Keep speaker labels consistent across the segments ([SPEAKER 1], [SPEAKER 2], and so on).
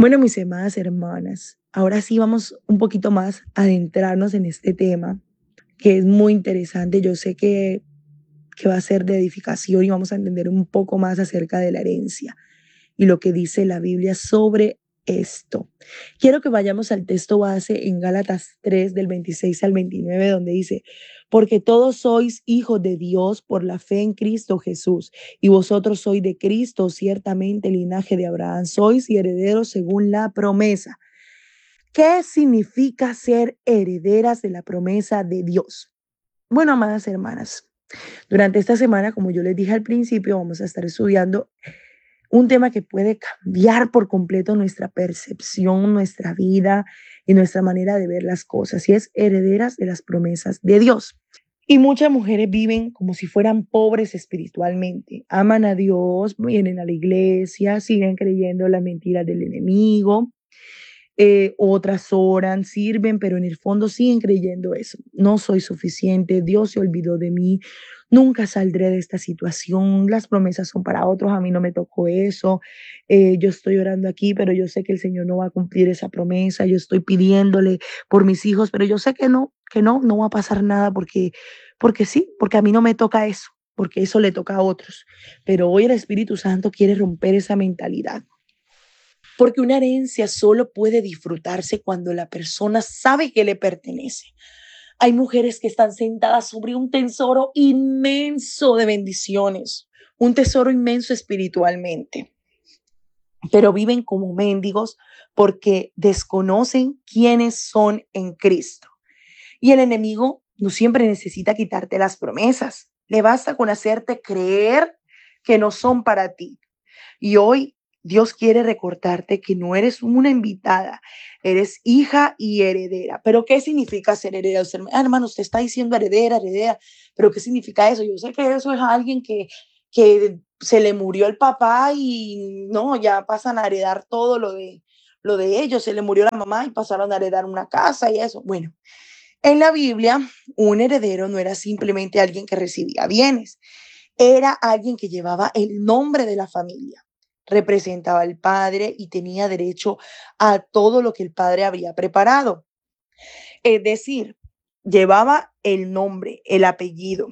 [SPEAKER 1] Bueno, mis amadas hermanas, ahora sí vamos un poquito más a adentrarnos en este tema que es muy interesante. Yo sé que va a ser de edificación y vamos a entender un poco más acerca de la herencia y lo que dice la Biblia sobre esto. Quiero que vayamos al texto base en Gálatas 3 del 26 al 29, donde dice, porque todos sois hijos de Dios por la fe en Cristo Jesús, y vosotros sois de Cristo, ciertamente linaje de Abraham sois y herederos según la promesa. ¿Qué significa ser herederas de la promesa de Dios? Bueno, amadas hermanas, durante esta semana, como yo les dije al principio, vamos a estar estudiando un tema que puede cambiar por completo nuestra percepción, nuestra vida y nuestra manera de ver las cosas, y es herederas de las promesas de Dios. Y muchas mujeres viven como si fueran pobres espiritualmente. Aman a Dios, vienen a la iglesia, siguen creyendo las mentiras del enemigo. Otras oran, sirven, pero en el fondo siguen creyendo eso. No soy suficiente, Dios se olvidó de mí, nunca saldré de esta situación, las promesas son para otros, a mí no me tocó eso, yo estoy orando aquí, pero yo sé que el Señor no va a cumplir esa promesa, yo estoy pidiéndole por mis hijos, pero yo sé que no va a pasar nada porque sí, porque a mí no me toca eso, porque eso le toca a otros. Pero hoy el Espíritu Santo quiere romper esa mentalidad. Porque una herencia solo puede disfrutarse cuando la persona sabe que le pertenece. Hay mujeres que están sentadas sobre un tesoro inmenso de bendiciones, un tesoro inmenso espiritualmente, pero viven como mendigos porque desconocen quiénes son en Cristo. Y el enemigo no siempre necesita quitarte las promesas. Le basta con hacerte creer que no son para ti. Y hoy Dios quiere recordarte que no eres una invitada, eres hija y heredera. ¿Pero qué significa ser heredera? Hermano, usted está diciendo heredera, heredera, pero ¿qué significa eso? Yo sé que eso es alguien que se le murió el papá y no, ya pasan a heredar todo lo de ellos. Se le murió la mamá y pasaron a heredar una casa y eso. Bueno, en la Biblia, un heredero no era simplemente alguien que recibía bienes, era alguien que llevaba el nombre de la familia, representaba al padre y tenía derecho a todo lo que el padre había preparado. Es decir, llevaba el nombre, el apellido,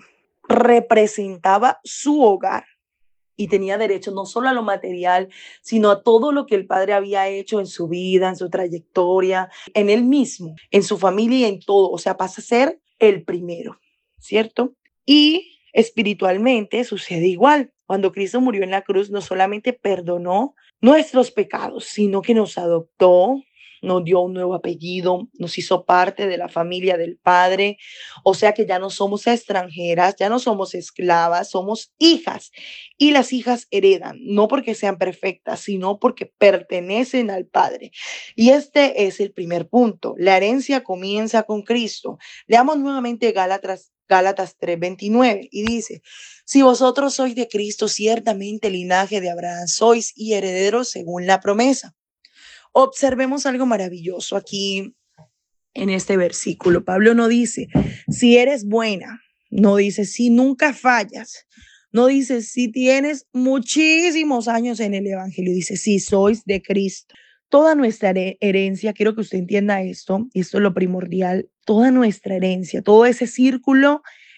[SPEAKER 1] representaba su hogar y tenía derecho no solo a lo material, sino a todo lo que el padre había hecho en su vida, en su trayectoria, en él mismo, en su familia y en todo. O sea, pasa a ser el primero, ¿cierto? Y espiritualmente sucede igual. Cuando Cristo murió en la cruz, no solamente perdonó nuestros pecados, sino que nos adoptó, nos dio un nuevo apellido, nos hizo parte de la familia del Padre. O sea que ya no somos extranjeras, ya no somos esclavas, somos hijas. Y las hijas heredan, no porque sean perfectas, sino porque pertenecen al Padre. Y este es el primer punto. La herencia comienza con Cristo. Leamos nuevamente Gálatas 3:29 y dice, si vosotros sois de Cristo, ciertamente linaje de Abraham sois y herederos según la promesa. Observemos algo maravilloso aquí en este versículo. Pablo no dice, si eres buena, no dice, si nunca fallas, no dice, si tienes muchísimos años en el Evangelio, dice, si sois de Cristo. Toda nuestra herencia, quiero que usted entienda esto, y esto es lo primordial, toda nuestra herencia, todo ese círculo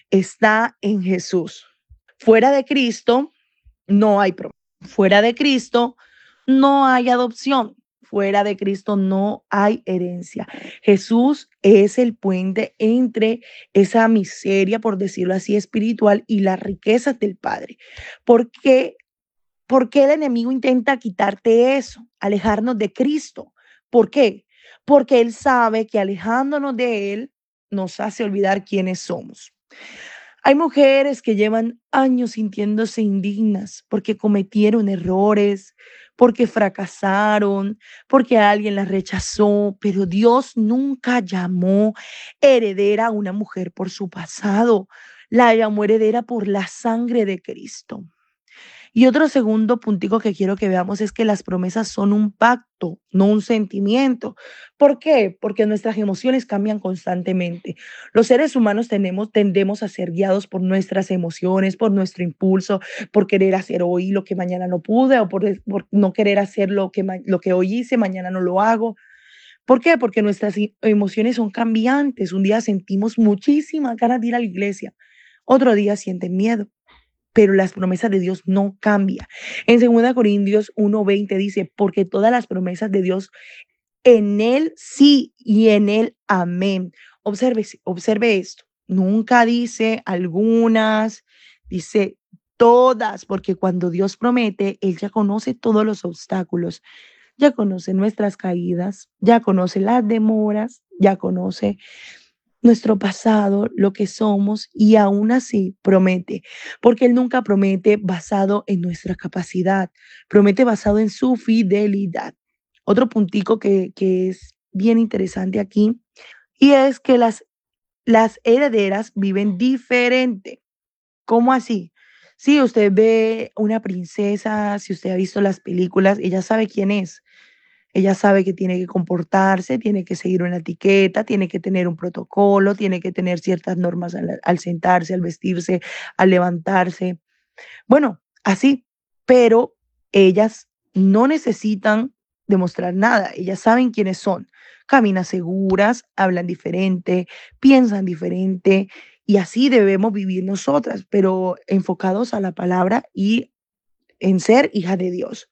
[SPEAKER 1] está en Jesús. Fuera de Cristo no hay promesa. Fuera de Cristo no hay adopción. Fuera de Cristo no hay herencia. Jesús es el puente entre esa miseria, por decirlo así, espiritual y las riquezas del Padre. ¿Por qué? ¿Por qué el enemigo intenta quitarte eso? Alejarnos de Cristo. ¿Por qué? Porque Él sabe que alejándonos de Él nos hace olvidar quiénes somos. Hay mujeres que llevan años sintiéndose indignas porque cometieron errores, porque fracasaron, porque alguien las rechazó, pero Dios nunca llamó heredera a una mujer por su pasado, la llamó heredera por la sangre de Cristo. Y otro segundo puntico que quiero que veamos es que las promesas son un pacto, no un sentimiento. ¿Por qué? Porque nuestras emociones cambian constantemente. Los seres humanos tendemos a ser guiados por nuestras emociones, por nuestro impulso, por querer hacer hoy lo que mañana no pude o por no querer hacer lo que hoy hice, mañana no lo hago. ¿Por qué? Porque nuestras emociones son cambiantes. Un día sentimos muchísimas ganas de ir a la iglesia, otro día sienten miedo, pero las promesas de Dios no cambian. En 2 Corintios 1:20 dice, porque todas las promesas de Dios en Él sí y en Él amén. Observe esto. Nunca dice algunas, dice todas, porque cuando Dios promete, Él ya conoce todos los obstáculos, ya conoce nuestras caídas, ya conoce las demoras, ya conoce nuestro pasado, lo que somos, y aún así promete, porque Él nunca promete basado en nuestra capacidad, promete basado en su fidelidad. Otro puntico que es bien interesante aquí, y es que las herederas viven diferente. ¿Cómo así? Si usted ve una princesa, si usted ha visto las películas, ella sabe quién es. Ella sabe que tiene que comportarse, tiene que seguir una etiqueta, tiene que tener un protocolo, tiene que tener ciertas normas al sentarse, al vestirse, al levantarse. Bueno, así, pero ellas no necesitan demostrar nada. Ellas saben quiénes son. Caminan seguras, hablan diferente, piensan diferente y así debemos vivir nosotras, pero enfocados a la palabra y en ser hija de Dios.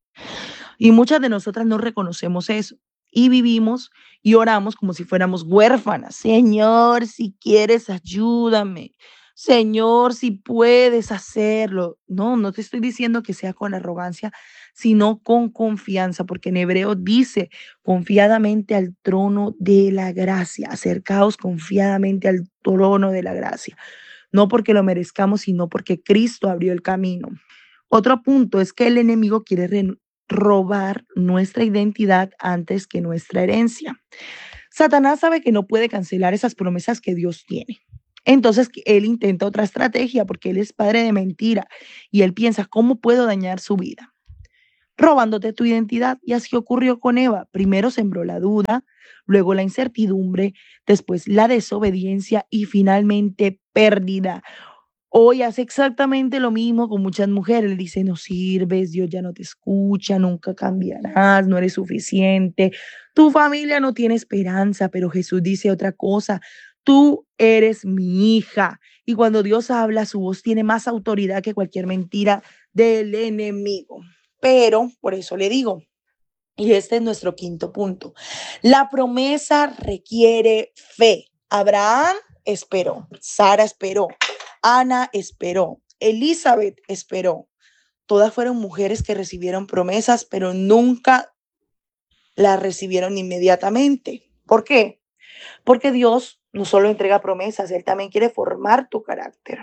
[SPEAKER 1] Y muchas de nosotras no reconocemos eso y vivimos y oramos como si fuéramos huérfanas. Señor, si quieres, ayúdame. Señor, si puedes hacerlo. No, no te estoy diciendo que sea con arrogancia, sino con confianza, porque en hebreo dice confiadamente al trono de la gracia. Acercaos confiadamente al trono de la gracia. No porque lo merezcamos, sino porque Cristo abrió el camino. Otro punto es que el enemigo quiere robar nuestra identidad antes que nuestra herencia. Satanás sabe que no puede cancelar esas promesas que Dios tiene. Entonces él intenta otra estrategia porque él es padre de mentira y él piensa, ¿cómo puedo dañar su vida? Robándote tu identidad. Y así ocurrió con Eva. Primero sembró la duda, luego la incertidumbre, después la desobediencia y finalmente pérdida. Hoy hace exactamente lo mismo con muchas mujeres. Le dice, no sirves, Dios ya no te escucha, nunca cambiarás, no eres suficiente. Tu familia no tiene esperanza, pero Jesús dice otra cosa. Tú eres mi hija. Y cuando Dios habla, su voz tiene más autoridad que cualquier mentira del enemigo. Pero, por eso le digo, y este es nuestro quinto punto, la promesa requiere fe. Abraham esperó, Sara esperó, Ana esperó, Elizabeth esperó. Todas fueron mujeres que recibieron promesas, pero nunca las recibieron inmediatamente. ¿Por qué? Porque Dios no solo entrega promesas, Él también quiere formar tu carácter.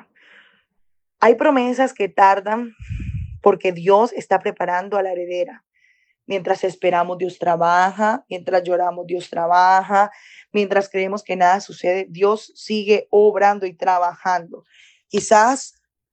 [SPEAKER 1] Hay promesas que tardan porque Dios está preparando a la heredera. Mientras esperamos, Dios trabaja. Mientras lloramos, Dios trabaja. Mientras creemos que nada sucede, Dios sigue obrando y trabajando. Quizás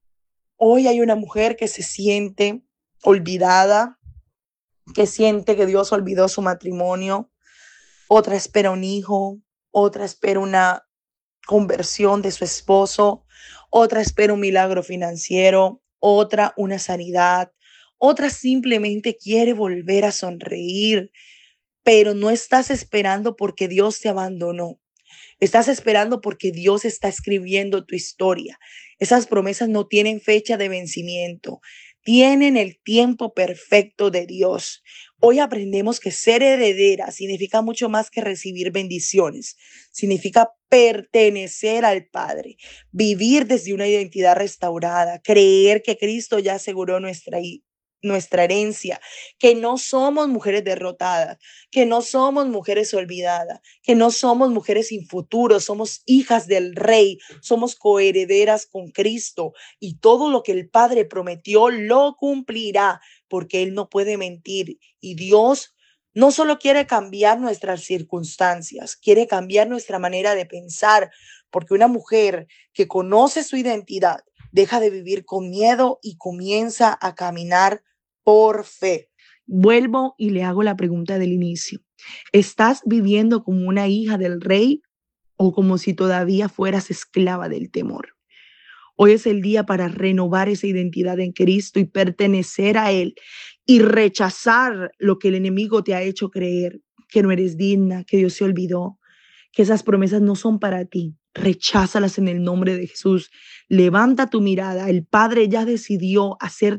[SPEAKER 1] hoy hay una mujer que se siente olvidada, que siente que Dios olvidó su matrimonio. Otra espera un hijo, otra espera una conversión de su esposo, otra espera un milagro financiero, otra una sanidad, otra simplemente quiere volver a sonreír, pero no estás esperando porque Dios te abandonó. Estás esperando porque Dios está escribiendo tu historia. Esas promesas no tienen fecha de vencimiento, tienen el tiempo perfecto de Dios. Hoy aprendemos que ser heredera significa mucho más que recibir bendiciones. Significa pertenecer al Padre, vivir desde una identidad restaurada, creer que Cristo ya aseguró nuestra herencia, que no somos mujeres derrotadas, que no somos mujeres olvidadas, que no somos mujeres sin futuro, somos hijas del Rey, somos coherederas con Cristo y todo lo que el Padre prometió lo cumplirá porque Él no puede mentir y Dios no solo quiere cambiar nuestras circunstancias, quiere cambiar nuestra manera de pensar, porque una mujer que conoce su identidad Deja de vivir con miedo y comienza a caminar por fe. Vuelvo y le hago la pregunta del inicio. ¿Estás viviendo como una hija del rey o como si todavía fueras esclava del temor? Hoy es el día para renovar esa identidad en Cristo y pertenecer a Él y rechazar lo que el enemigo te ha hecho creer, que no eres digna, que Dios se olvidó, que esas promesas no son para ti. Recházalas en el nombre de Jesús. Levanta tu mirada. El Padre ya decidió hacer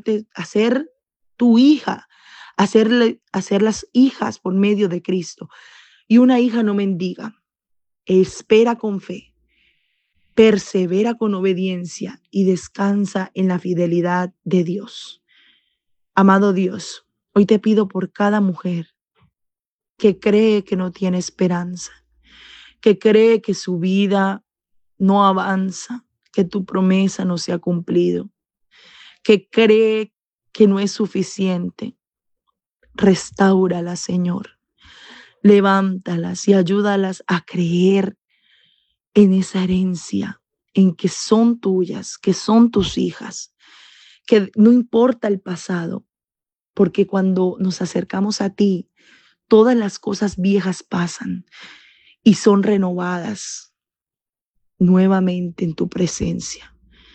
[SPEAKER 1] tu hija, hacer las hijas por medio de Cristo. Y una hija no mendiga. Espera con fe, persevera con obediencia y descansa en la fidelidad de Dios. Amado Dios, hoy te pido por cada mujer que cree que no tiene esperanza, que cree que su vida no avanza, que tu promesa no se ha cumplido, que cree que no es suficiente. Restáuralas, Señor. Levántalas y ayúdalas a creer en esa herencia, en que son tuyas, que son tus hijas, que no importa el pasado, porque cuando nos acercamos a ti, todas las cosas viejas pasan y son renovadas nuevamente en tu presencia.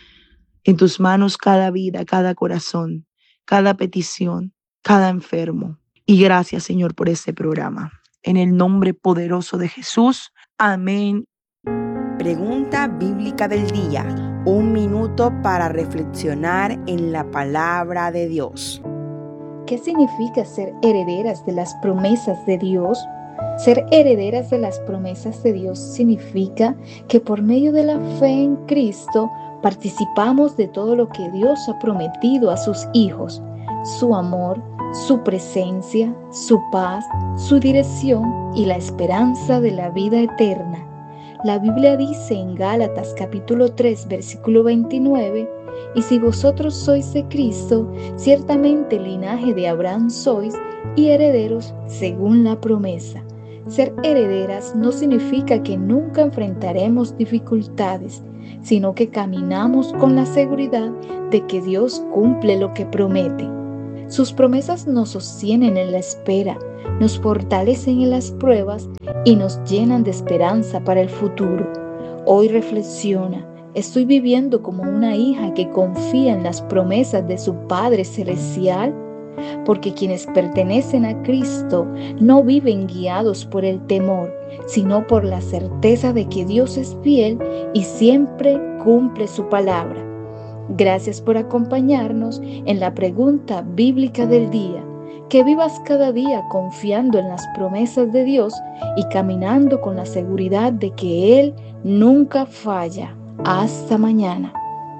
[SPEAKER 1] En tus manos cada vida, cada corazón, cada petición, cada enfermo. Y gracias, Señor, por este programa. En el nombre poderoso de Jesús. Amén.
[SPEAKER 2] Pregunta bíblica del día. Un minuto para reflexionar en la palabra de Dios.
[SPEAKER 3] ¿Qué significa ser herederas de las promesas de Dios? Ser herederas de las promesas de Dios significa que por medio de la fe en Cristo participamos de todo lo que Dios ha prometido a sus hijos: su amor, su presencia, su paz, su dirección y la esperanza de la vida eterna. La Biblia dice en Gálatas capítulo 3, versículo 29, y si vosotros sois de Cristo, ciertamente linaje de Abraham sois y herederos según la promesa. Ser herederas no significa que nunca enfrentaremos dificultades, sino que caminamos con la seguridad de que Dios cumple lo que promete. Sus promesas nos sostienen en la espera, nos fortalecen en las pruebas y nos llenan de esperanza para el futuro. Hoy reflexiona: ¿estoy viviendo como una hija que confía en las promesas de su Padre Celestial? Porque quienes pertenecen a Cristo no viven guiados por el temor, sino por la certeza de que Dios es fiel y siempre cumple su palabra. Gracias por acompañarnos en la pregunta bíblica del día. Que vivas cada día confiando en las promesas de Dios y caminando con la seguridad de que Él nunca falla. Hasta mañana.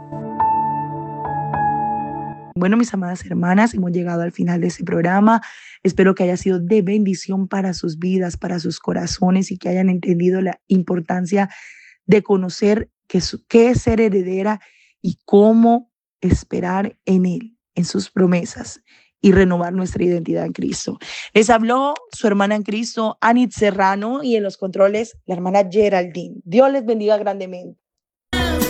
[SPEAKER 1] Bueno, mis amadas hermanas, hemos llegado al final de este programa. Espero que haya sido de bendición para sus vidas, para sus corazones y que hayan entendido la importancia de conocer qué es ser heredera y cómo esperar en Él, en sus promesas y renovar nuestra identidad en Cristo. Les habló su hermana en Cristo, Anit Serrano, y en los controles, la hermana Geraldine. Dios les bendiga grandemente.